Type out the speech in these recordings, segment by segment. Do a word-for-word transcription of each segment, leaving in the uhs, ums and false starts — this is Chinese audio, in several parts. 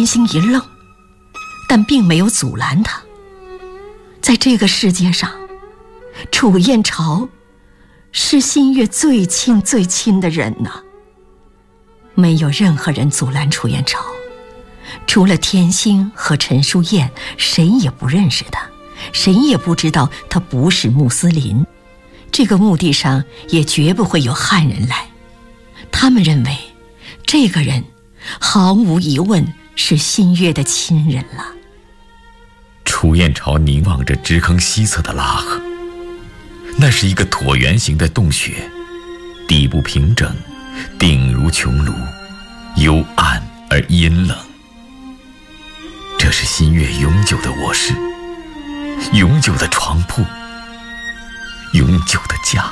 星一愣，但并没有阻拦他。在这个世界上，楚燕朝是新月最亲最亲的人呐、啊。没有任何人阻拦楚燕朝，除了天星和陈淑燕，谁也不认识他，谁也不知道他不是穆斯林。这个墓地上也绝不会有汉人来，他们认为这个人毫无疑问是新月的亲人了。 楚燕朝凝望着直坑西侧的拉河，那是一个椭圆形的洞穴，底部平整，顶如穹庐，幽暗而阴冷。这是新月永久的卧室，永久的床铺，永久的家。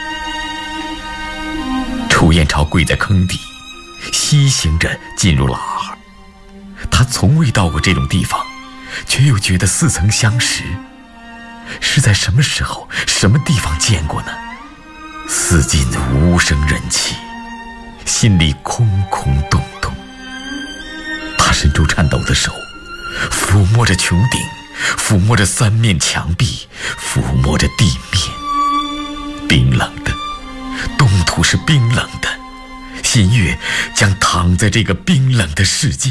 楚燕朝跪在坑底，西行着进入拉哈。他从未到过这种地方，却又觉得似曾相识。是在什么时候、什么地方见过呢？四近无声人气，心里空空洞洞。他伸出颤抖的手，抚摸着穹顶，抚摸着三面墙壁，抚摸着地面。冰冷的，冻土是冰冷的，新月将躺在这个冰冷的世界。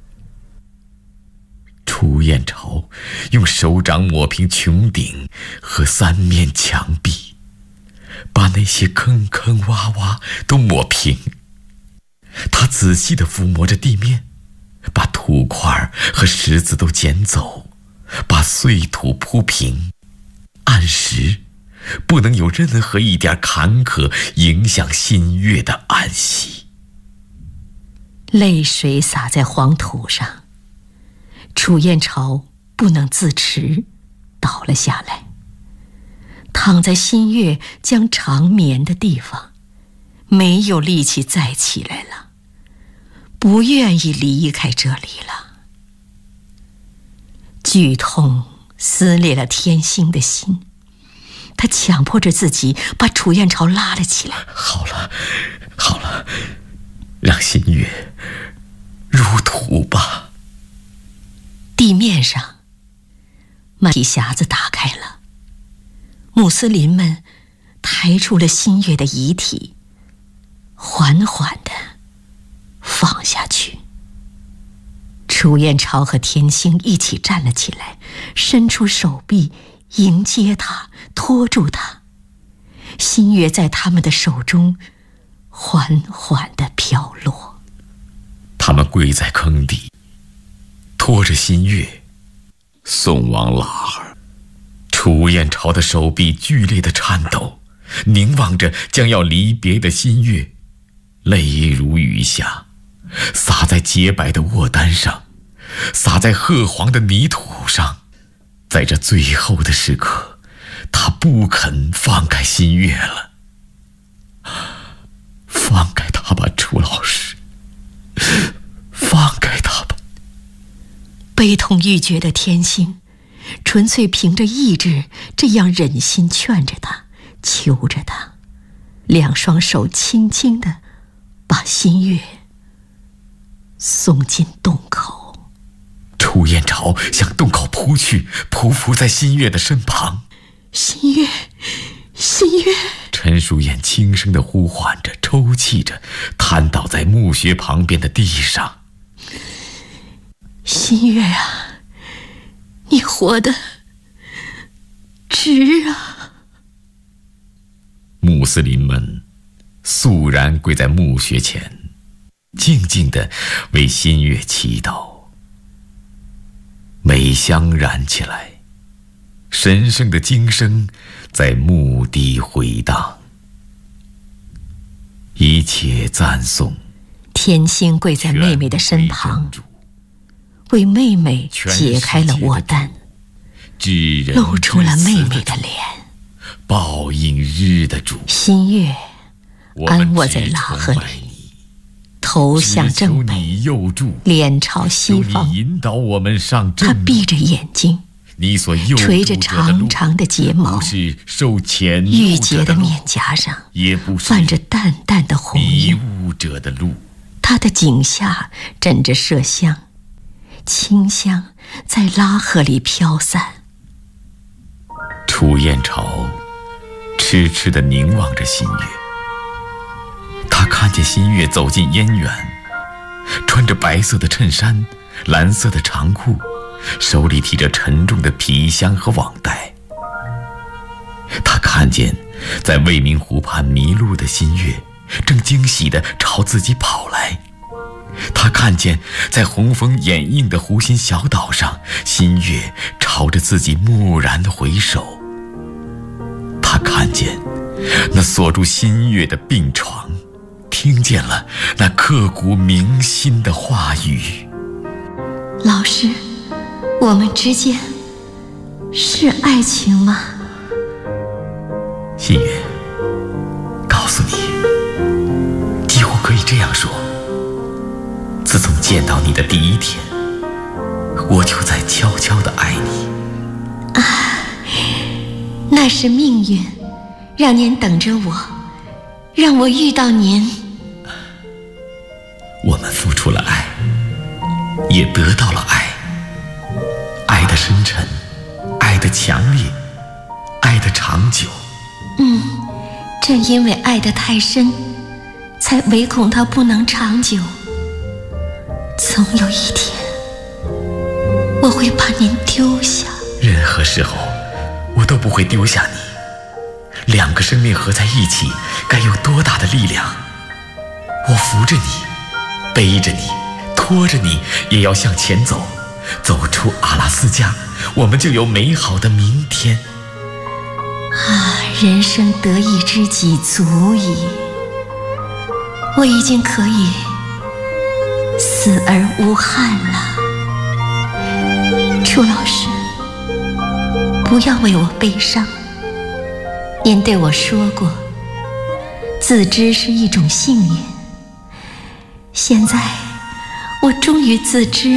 楚燕朝用手掌抹平穹顶和三面墙壁，把那些坑坑洼洼都抹平。他仔细地抚摸着地面，把土块和石子都捡走，把碎土铺平，按时，不能有任何一点坎坷影响新月的安息。 泪水洒在黄土上，楚燕朝不能自持，倒了下来，躺在新月将长眠的地方，没有力气再起来了，不愿意离开这里了。剧痛撕裂了天星的心，他强迫着自己把楚燕朝拉了起来。 好了，好了，让新月入土吧。 地面上，满地匣子打开了，穆斯林们抬出了新月的遗体，缓缓地放下去。楚燕朝和天星一起站了起来，伸出手臂迎接他，拖住他。新月在他们的手中缓缓地飘落。 他们跪在坑底，拖着新月送往拉哈。楚燕朝的手臂剧烈的颤抖，凝望着将要离别的新月，泪如雨下，洒在洁白的卧单上，洒在褐黄的泥土上。在这最后的时刻，他不肯放开新月了。放开他吧，楚老师，放开他吧。 悲痛欲绝的天星纯粹凭着意志这样忍心劝着他，求着他，两双手轻轻地把新月送进洞口。 楚燕朝向洞口扑去，匍匐在新月的身旁。 新月，新月！ 陈淑燕轻声地呼唤着，抽泣着，瘫倒在墓穴旁边的地上。 新月啊，你活得值啊！ 穆斯林们肃然跪在墓穴前，静静地为新月祈祷。美香燃起来，神圣的经声在墓地回荡，一切赞颂。 天星跪在妹妹的身旁，为妹妹解开了卧单，露出了妹妹的脸。 报应日的主， 新月安卧在拉河里，头向正北，脸朝西方。他闭着眼睛，垂着长长的睫毛，玉洁的面颊上泛着淡淡的红晕。他的颈下枕着麝香， 清香在拉合里飘散。 楚燕朝痴痴地凝望着新月，他看见新月走进燕园，穿着白色的衬衫，蓝色的长裤，手里提着沉重的皮箱和网袋。他看见在未名湖畔迷路的新月正惊喜地朝自己跑来。他看见在红枫掩映的湖心小岛上，新月朝着自己蓦然地回首。他看见那锁住新月的病床，听见了那刻骨铭心的话语。 老师，我们之间是爱情吗？ 新月，告诉你，几乎可以这样说，自从见到你的第一天，我就在悄悄地爱你。 啊，那是命运，让您等着我，让我遇到您。 我们付出了爱，也得到了爱，爱的深沉，爱的强烈，爱的长久。 嗯，正因为爱得太深，才唯恐它不能长久。总有一天，我会把您丢下。 任何时候，我都不会丢下你。两个生命合在一起，该有多大的力量？我扶着你，背着你，拖着你，也要向前走，走出阿拉斯加，我们就有美好的明天。 啊，人生得一知己足矣。我已经可以死而无憾了。楚老师，不要为我悲伤。您对我说过，自知是一种幸运。现在我终于自知